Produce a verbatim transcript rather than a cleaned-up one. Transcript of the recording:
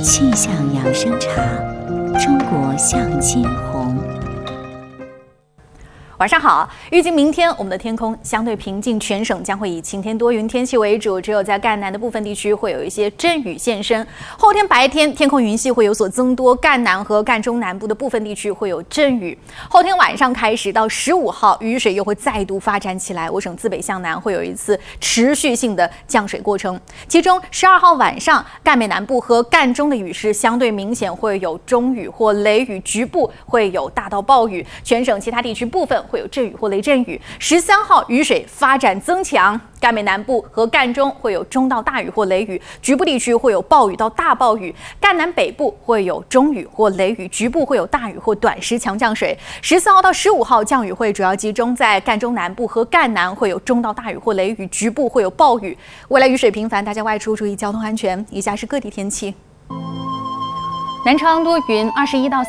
气象养生茶，中国象金红。 晚上好，预计明天我们的天空相对平静，全省将会以晴天多云天气为主，只有在赣南的部分地区会有一些阵雨现身。后天白天天空云系会有所增多，赣南和赣中南部的部分地区会有阵雨。后天晚上开始到十五号，雨水又会再度发展起来，我省自北向南会有一次持续性的降水过程。其中十二号晚上，赣北南部和赣中的雨势相对明显，会有中雨或雷雨，局部会有大到暴雨。全省其他地区部分会有阵雨或雷阵雨。十三号雨水发展增强，赣北南部和赣中会有中到大雨或雷雨，局部地区会有暴雨到大暴雨。赣南北部会有中雨或雷雨，局部会有大雨或短时强降水。十四号到十五号降雨会主要集中在赣中南部和赣南，会有中到大雨或雷雨，局部会有暴雨。未来雨水频繁，大家外出注意交通安全。以下是各地天气。南昌多云，二十一到